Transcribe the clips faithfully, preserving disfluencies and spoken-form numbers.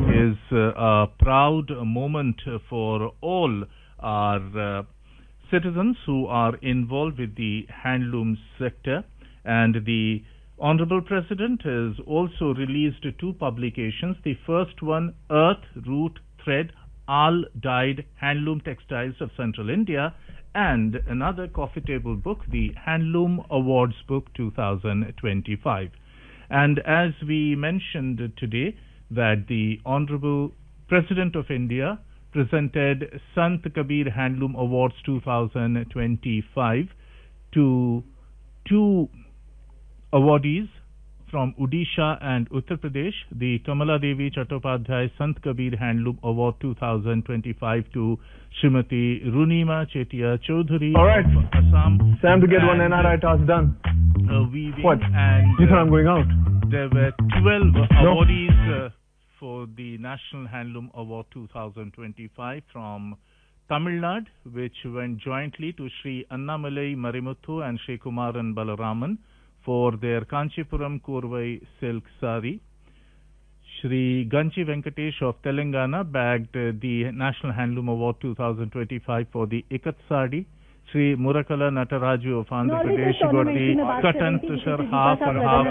is uh, a proud moment for all our uh, citizens who are involved with the handloom sector, and the Honorable President has also released two publications. The first one, Earth, Root, Thread, All Dyed Handloom Textiles of Central India, and another coffee table book, the Handloom Awards Book two thousand twenty-five. And as we mentioned today, that the Honorable President of India presented Sant Kabir Handloom Awards two thousand twenty-five to two awardees from Odisha and Uttar Pradesh, the Kamala Devi Chattopadhyay Sant Kabir Handloom Award two thousand twenty-five to Srimati Runima Chetia Chaudhary All right. of Assam. Time to get one N R I task done. Uh, weaving What? And You thought uh, I'm going out? there were twelve No. awardees uh, for the National Handloom Award two thousand twenty-five from Tamil Nadu, which went jointly to Sri Annamalai Marimuthu and Sri Kumaran Balaraman for their Kanchipuram Kurvai silk sari. Shri Ganchi Venkatesh of Telangana bagged uh, the National Handloom Award two thousand twenty-five for the Ikat sari. Shri Murakala Nataraju of Andhra Pradesh got the cut and tushar half and half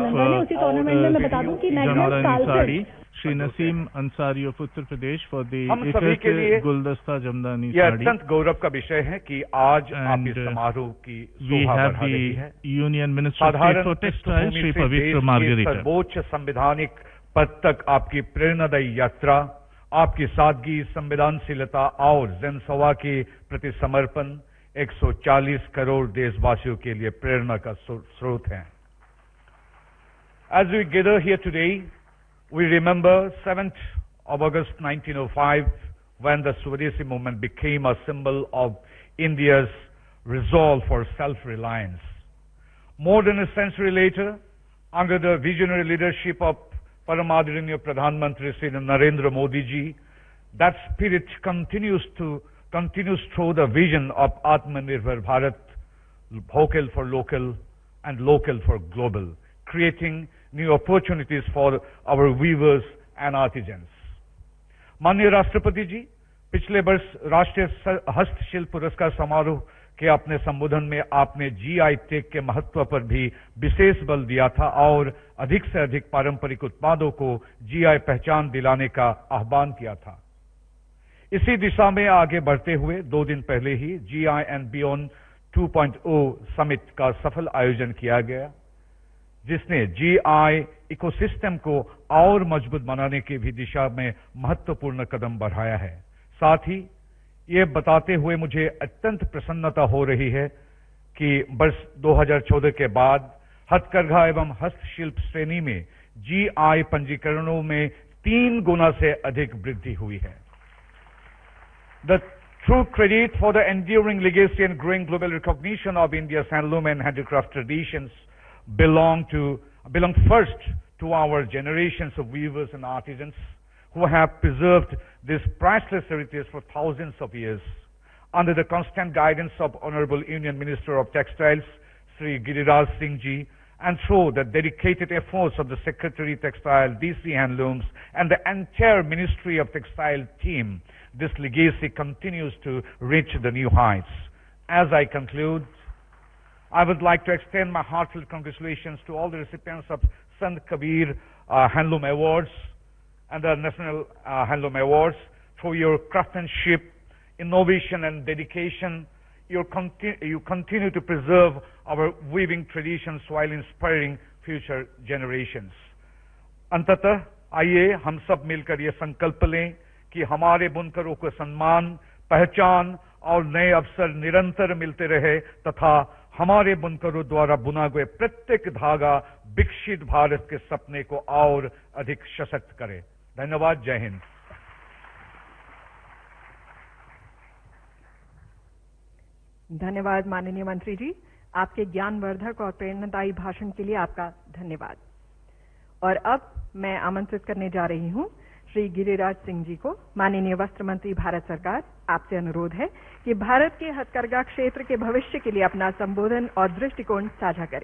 Jamdani sari. Shri Naseem Ansari of Uttar Pradesh for the Ikat Guldasta Jamdani यह sari. अत्यंत गौरव का विषय है कि आज आप And इस uh, समारोह की we शोभा have बढ़ा रही the है। Union Minister of State साधारण for Textiles, पृष्ठभूमि Shri से देश Pavitra के Margarita. सर्वोच्च संवैधानिक पद तक आपकी प्रेरणादायी यात्रा, आपकी सादगी, संवेदनशीलता और जनसेवा के प्रति समर्पण एक सौ चालीस करोड़ देशवासियों के लिए प्रेरणा का स्रोत है। As we gather here today, we remember seventh of August nineteen oh five, when the Swadeshi movement became a symbol of India's resolve for self-reliance. More than a century later, under the visionary leadership of Paramadrinya Pradhan Mantri Shri Narendra Modi ji, that spirit continues to continues through the vision of Atmanirbhar Bharat, vocal for local and local for global, creating new opportunities for our weavers and artisans. माननीय राष्ट्रपति जी, पिछले वर्ष राष्ट्रीय हस्तशिल्प पुरस्कार समारोह के अपने संबोधन में आपने जीआई टैग के महत्व पर भी विशेष बल दिया था और अधिक से अधिक पारंपरिक उत्पादों को जीआई पहचान दिलाने का आह्वान किया था। इसी दिशा में आगे बढ़ते हुए दो दिन पहले ही GI and beyond two point O summit का सफल आयोजन किया गया, जिसने जीआई इकोसिस्टम को और मजबूत बनाने की भी दिशा में महत्वपूर्ण कदम बढ़ाया है। साथ ही ये बताते हुए मुझे अत्यंत प्रसन्नता हो रही है कि वर्ष दो हज़ार चौदह के बाद हथकरघा एवं हस्तशिल्प श्रेणी में जीआई पंजीकरणों में तीन गुना से अधिक वृद्धि हुई है। The true credit for the enduring legacy and growing global recognition of India's handloom and handicraft traditions belong to belong first to our generations of weavers and artisans who have preserved this priceless heritage for thousands of years. Under the constant guidance of Honorable Union Minister of Textiles, Sri Giriraj Singh Ji, and through the dedicated efforts of the Secretary Textile, D C Handlooms, and the entire Ministry of Textile team, this legacy continues to reach the new heights. As I conclude, I would like to extend my heartfelt congratulations to all the recipients of Sant Kabir uh, Handloom Awards and the National uh, Handloom Awards for your craftsmanship, innovation and dedication. You, conti you continue to preserve our weaving traditions while inspiring future generations. अंततः आइए हम सब मिलकर ये संकल्प लें कि हमारे बुनकरों को सम्मान, पहचान और नए अवसर निरंतर मिलते रहे तथा हमारे बुनकरों द्वारा बुना गए प्रत्येक धागा विकसित भारत के सपने को और अधिक सशक्त करे। धन्यवाद। जय हिंद। धन्यवाद माननीय मंत्री जी, आपके ज्ञानवर्धक और प्रेरणादायी भाषण के लिए आपका धन्यवाद। और अब मैं आमंत्रित करने जा रही हूं श्री गिरिराज सिंह जी को। माननीय वस्त्र मंत्री भारत सरकार, आपसे अनुरोध है कि भारत के हथकरघा क्षेत्र के भविष्य के लिए अपना संबोधन और दृष्टिकोण साझा करें।